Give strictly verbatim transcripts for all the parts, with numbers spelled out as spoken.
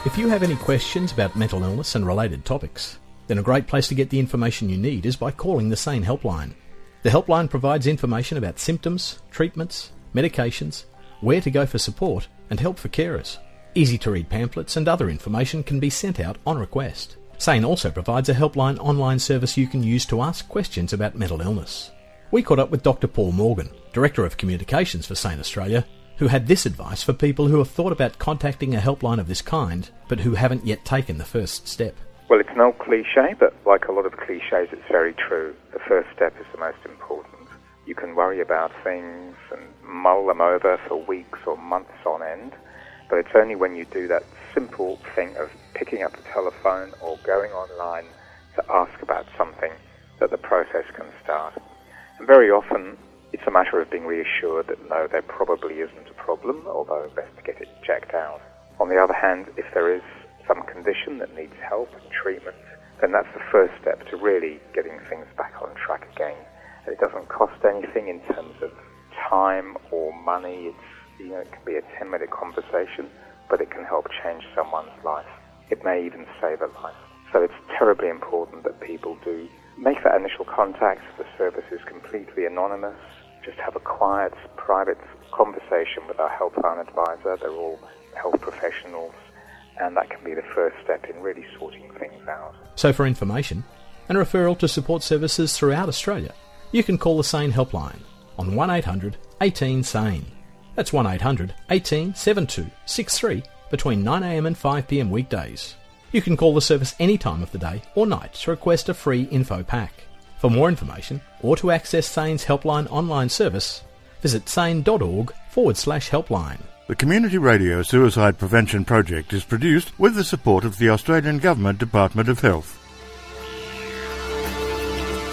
If you have any questions about mental illness and related topics, then a great place to get the information you need is by calling the SANE helpline. The helpline provides information about symptoms, treatments, medications, where to go for support, and help for carers. Easy-to-read pamphlets and other information can be sent out on request. SANE also provides a helpline online service you can use to ask questions about mental illness. We caught up with Doctor Paul Morgan, Director of Communications for SANE Australia, who had this advice for people who have thought about contacting a helpline of this kind, but who haven't yet taken the first step. Well, it's an old cliche, but like a lot of cliches, it's very true. The first step is the most important. You can worry about things and mull them over for weeks or months on end, but it's only when you do that simple thing of picking up the telephone or going online to ask about something that the process can start. And very often, it's a matter of being reassured that no, there probably isn't a problem, although best to get it checked out. On the other hand, if there is some condition that needs help and treatment, then that's the first step to really getting things back on track again. And it doesn't cost anything in terms of time or money. It's, you know, it can be a ten-minute conversation, but it can help change someone's life. It may even save a life. So it's terribly important that people do make that initial contact. The service is completely anonymous. Just have a quiet, private conversation with our helpline advisor. They're all health professionals, and that can be the first step in really sorting things out. So for information and referral to support services throughout Australia, you can call the SANE helpline on one eight hundred eighteen SANE. That's one eight hundred eighteen seventy-two sixty-three between nine a m and five p m weekdays. You can call the service any time of the day or night to request a free info pack. For more information or to access SANE's helpline online service, visit sane.org forward slash helpline. The Community Radio Suicide Prevention Project is produced with the support of the Australian Government Department of Health.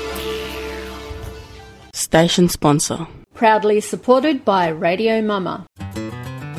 Station sponsor. Proudly supported by Radio Mama.